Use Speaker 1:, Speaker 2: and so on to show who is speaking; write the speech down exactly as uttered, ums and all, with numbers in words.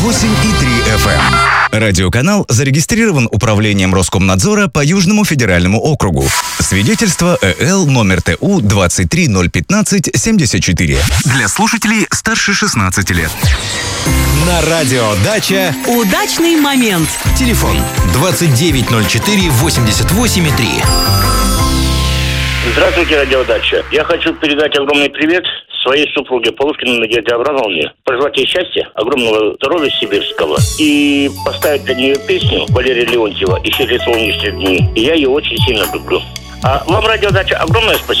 Speaker 1: восемь и три эф эм. Радиоканал зарегистрирован Управлением Роскомнадзора по Южному федеральному округу. Свидетельство Э Л номер Т У двадцать три ноль пятнадцать семьдесят четыре. Для слушателей старше шестнадцати лет.
Speaker 2: На радио «Дача»
Speaker 3: удачный момент.
Speaker 2: Телефон двадцать девять ноль четыре восемьдесят восемь и три.
Speaker 4: Здравствуйте, радиодача. Я хочу передать огромный привет своей супруге Полушкиной Надежде Абрамовне. Пожелать ей счастья, огромного здоровья сибирского. И поставить для нее песню Валерия Леонтьева «Исчезли солнечные дни». И я ее очень сильно люблю. А вам, радиодача, огромное спасибо.